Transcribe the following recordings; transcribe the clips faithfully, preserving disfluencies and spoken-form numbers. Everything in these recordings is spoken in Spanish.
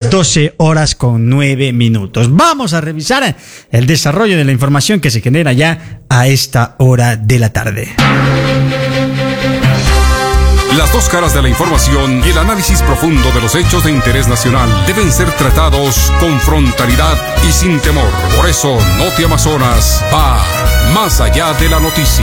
doce horas con nueve minutos. Vamos a revisar el desarrollo de la información que se genera ya a esta hora de la tarde. Las dos caras de la información y el análisis profundo de los hechos de interés nacional deben ser tratados con frontalidad y sin temor. Por eso, Noti Amazonas va más allá de la noticia.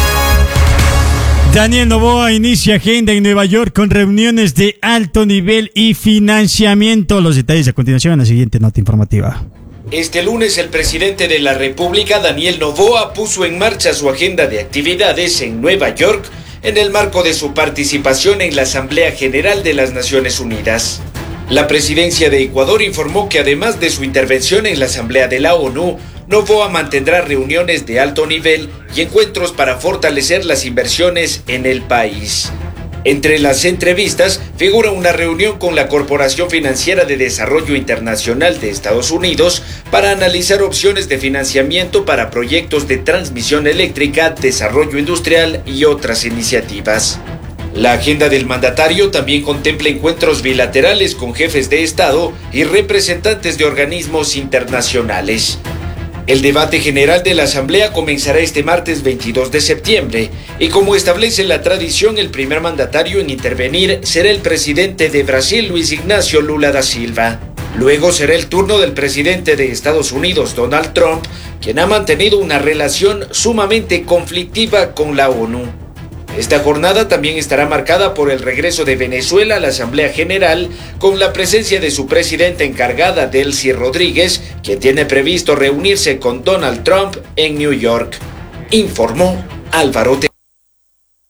Daniel Noboa inicia agenda en Nueva York con reuniones de alto nivel y financiamiento. Los detalles a continuación en la siguiente nota informativa. Este lunes el presidente de la República, Daniel Noboa, puso en marcha su agenda de actividades en Nueva York en el marco de su participación en la Asamblea General de las Naciones Unidas. La presidencia de Ecuador informó que además de su intervención en la Asamblea de la ONU, Noboa mantendrá reuniones de alto nivel y encuentros para fortalecer las inversiones en el país. Entre las entrevistas figura una reunión con la Corporación Financiera de Desarrollo Internacional de Estados Unidos para analizar opciones de financiamiento para proyectos de transmisión eléctrica, desarrollo industrial y otras iniciativas. La agenda del mandatario también contempla encuentros bilaterales con jefes de Estado y representantes de organismos internacionales. El debate general de la Asamblea comenzará este martes veintidós de septiembre y como establece la tradición, el primer mandatario en intervenir será el presidente de Brasil, Luis Ignacio Lula da Silva. Luego será el turno del presidente de Estados Unidos, Donald Trump, quien ha mantenido una relación sumamente conflictiva con la ONU. Esta jornada también estará marcada por el regreso de Venezuela a la Asamblea General, con la presencia de su presidenta encargada, Delcy Rodríguez, quien tiene previsto reunirse con Donald Trump en New York. Informó Álvaro T.